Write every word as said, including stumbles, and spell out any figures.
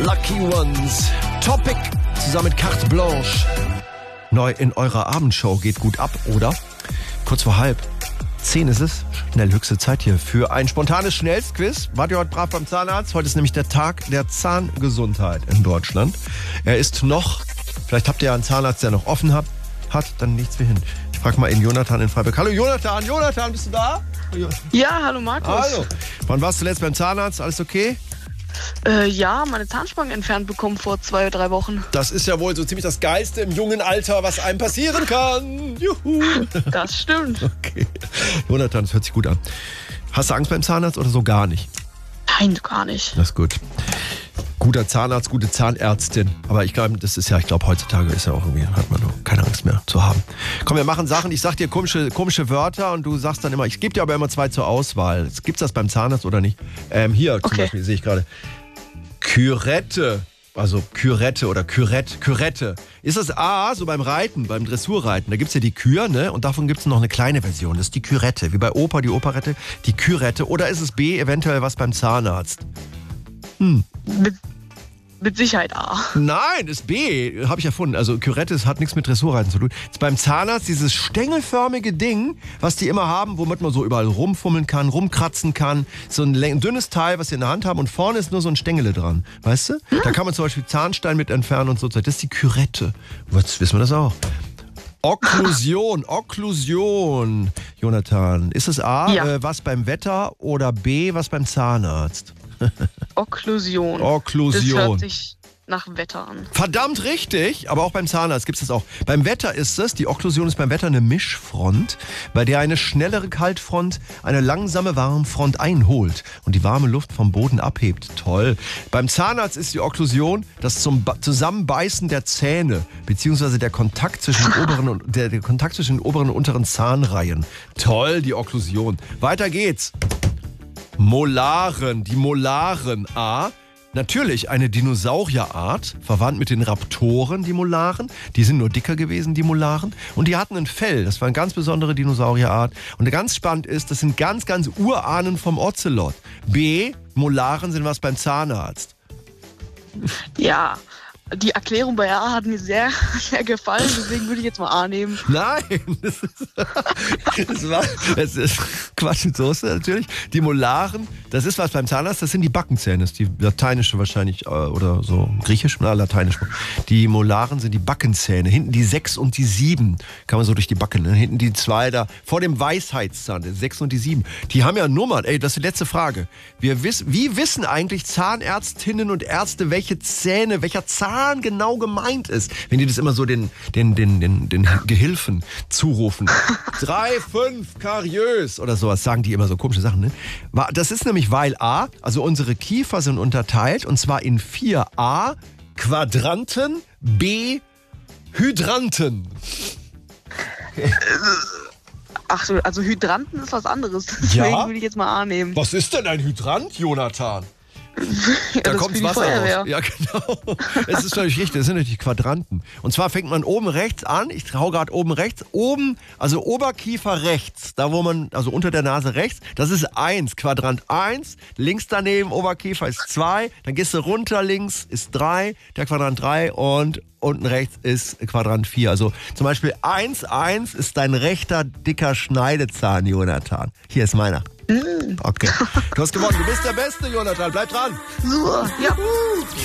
Lucky Ones. Topic zusammen mit Carte Blanche. Neu in eurer Abendshow. Geht gut ab, oder? Kurz vor halb. Zehn ist es. Schnell, höchste Zeit hier für ein spontanes Schnellstquiz. Wart ihr heute brav beim Zahnarzt? Heute ist nämlich der Tag der Zahngesundheit in Deutschland. Er ist noch, vielleicht habt ihr ja einen Zahnarzt, der noch offen hat, hat dann nichts wie hin. Ich frage mal eben Jonathan in Freiburg. Hallo Jonathan, Jonathan, bist du da? Ja, hallo Markus. Hallo. Wann warst du zuletzt beim Zahnarzt? Alles okay? Äh, ja, meine Zahnspange entfernt bekommen vor zwei, drei Wochen. Das ist ja wohl so ziemlich das Geilste im jungen Alter, was einem passieren kann. Juhu. Das stimmt. Okay. Jonathan, das hört sich gut an. Hast du Angst beim Zahnarzt oder so gar nicht? Nein, gar nicht. Das ist gut. Guter Zahnarzt, gute Zahnärztin. Aber ich glaube, das ist ja, ich glaube, heutzutage ist ja auch irgendwie, hat man keine Angst mehr zu haben. Komm, wir machen Sachen. Ich sag dir komische, komische Wörter und du sagst dann immer, ich gebe dir aber immer zwei zur Auswahl. Gibt's das beim Zahnarzt oder nicht? Ähm, hier zum Okay. Beispiel sehe ich gerade. Kürette. Also Kürette oder Kürette, Kürette. Ist das A, so beim Reiten, beim Dressurreiten, da gibt's ja die Kür, ne? Und davon gibt's noch eine kleine Version, das ist die Kürette. Wie bei Oper, die Operette, die Kürette. Oder ist es B, eventuell was beim Zahnarzt? Hm. Mit, mit Sicherheit A. Nein, ist B, habe ich erfunden. Also Kürette hat nichts mit Dressurreiten zu tun. Ist beim Zahnarzt dieses stängelförmige Ding, was die immer haben, womit man so überall rumfummeln kann, rumkratzen kann. So ein, ein dünnes Teil, was sie in der Hand haben und vorne ist nur so ein Stängele dran. Weißt du? Da kann man zum Beispiel Zahnstein mit entfernen und so. Das ist die Kürette. Jetzt wissen wir das auch. Okklusion, Okklusion. Jonathan, ist es A, Ja. äh, was beim Wetter oder B, was beim Zahnarzt? Okklusion. Okklusion. Das hört sich nach Wetter an. Verdammt richtig, aber auch beim Zahnarzt gibt es das auch. Beim Wetter ist es, die Okklusion ist beim Wetter eine Mischfront, bei der eine schnellere Kaltfront eine langsame Warmfront einholt und die warme Luft vom Boden abhebt. Toll. Beim Zahnarzt ist die Okklusion das zum Ba- Zusammenbeißen der Zähne, beziehungsweise der Kontakt zwischen den oberen und, der, der Kontakt zwischen den oberen und unteren Zahnreihen. Toll, die Okklusion. Weiter geht's. Molaren, die Molaren. A, natürlich eine Dinosaurierart, verwandt mit den Raptoren, die Molaren. Die sind nur dicker gewesen, die Molaren. Und die hatten ein Fell, das war eine ganz besondere Dinosaurierart. Und ganz spannend ist, das sind ganz, ganz Urahnen vom Ocelot. B, Molaren sind was beim Zahnarzt. Ja, die Erklärung bei A hat mir sehr, sehr gefallen, deswegen würde ich jetzt mal A nehmen. Nein, das ist, das war, das ist Quatsch mit Soße natürlich. Die Molaren, das ist was beim Zahnarzt, das sind die Backenzähne. Das ist die lateinische wahrscheinlich, äh, oder so griechisch, na, lateinisch. Die Molaren sind die Backenzähne. Hinten die sechs und die sieben, kann man so durch die Backen. Ne? Hinten die zwei da, vor dem Weisheitszahn, die sechs und die sieben. Die haben ja Nummern. Ey, das ist die letzte Frage. Wir wissen, wie wissen eigentlich Zahnärztinnen und Ärzte, welche Zähne, welcher Zahn genau gemeint ist, wenn die das immer so den, den, den, den, den Gehilfen zurufen. Drei, fünf, kariös oder sowas, sagen die immer so komische Sachen. Ne? Das ist nämlich weil A, also unsere Kiefer sind unterteilt und zwar in vier A, Quadranten, B, Hydranten. Ach so, also Hydranten ist was anderes, deswegen Ja? würde ich jetzt mal A nehmen. Was ist denn ein Hydrant, Jonathan? Ja, Da das kommt für das die Wasser Feuerwehr. raus. Ja, genau. Es ist völlig richtig. Das sind natürlich Quadranten. Und zwar fängt man oben rechts an. Ich hau gerade oben rechts. Oben, also Oberkiefer rechts. Da, wo man, also unter der Nase rechts. Das ist eins. Quadrant eins. Links daneben Oberkiefer ist zwei. Dann gehst du runter links ist drei. Der Quadrant drei. Und unten rechts ist Quadrant vier. Also zum Beispiel eins, eins ist dein rechter, dicker Schneidezahn, Jonathan. Hier ist meiner. Okay. Du hast gewonnen. Du bist der Beste, Jonathan. Bleib dran. So, ja.